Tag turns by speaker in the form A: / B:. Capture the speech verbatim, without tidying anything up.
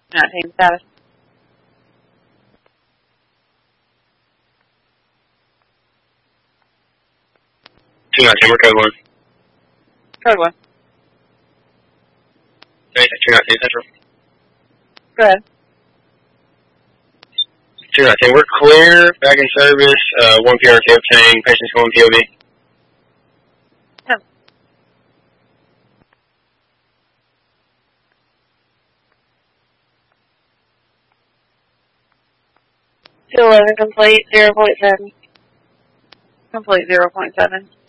A: nineteen status.
B: two nineteen, we're code one.
A: Code one.
B: two nineteen, Central.
A: Go ahead.
B: two nineteen, we're clear, back in service, uh, one P R T obtained, patient's going P O V.
A: two eleven complete, zero point seven. Complete zero point seven.